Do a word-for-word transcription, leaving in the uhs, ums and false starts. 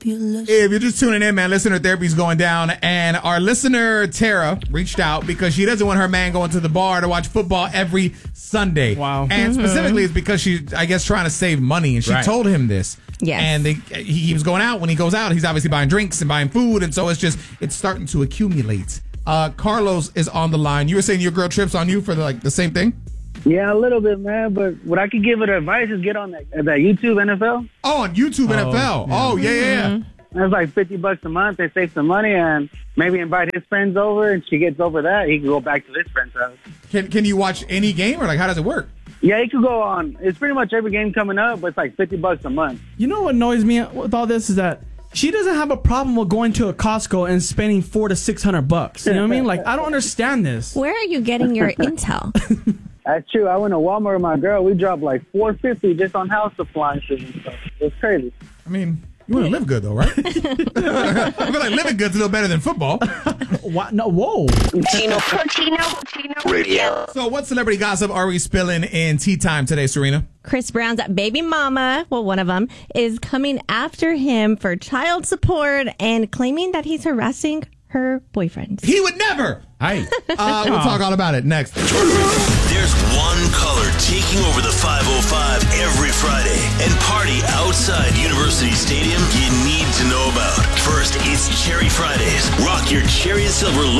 fabulous. If you're just tuning in, man, listener therapy's going down. And our listener, Tara, reached out because she doesn't want her man going to the bar to watch football every Sunday. Wow. And Mm-hmm. specifically, it's because she's, I guess, trying to save money. And she Right. told him this. Yes. And they, he, he was going out. When he goes out, he's obviously buying drinks and buying food. And so it's just, it's starting to accumulate. Uh, Carlos is on the line. You were saying your girl trips on you for the, like the same thing? Yeah, a little bit, man. But what I could give her advice is get on that, that YouTube N F L. Oh, on YouTube N F L. yeah. Oh, yeah, yeah, yeah. That's like fifty bucks a month. They save some money and maybe invite his friends over. And she gets over that, he can go back to his friend's house. Can Can you watch any game or like how does it work? Yeah, he could go on. It's pretty much every game coming up, but it's like fifty bucks a month. You know what annoys me with all this is that she doesn't have a problem with going to a Costco and spending four to six hundred bucks. You know what I mean? Like, I don't understand this. Where are you getting your intel? That's true. I went to Walmart with my girl. We dropped like four fifty just on house appliances and stuff. It's crazy. I mean, you want to live good, though, right? I feel like living good's a little better than football. What? No, whoa. Chino, Chino, Chino Radio. So what celebrity gossip are we spilling in tea time today, Serena? Chris Brown's baby mama, well, one of them, is coming after him for child support and claiming that he's harassing her boyfriend. He would never. Hi. Uh, we'll talk all about it next. There's one color taking over the five oh five every Friday and party outside University Stadium you need to know about. First, it's Cherry Fridays. Rock your cherry and silver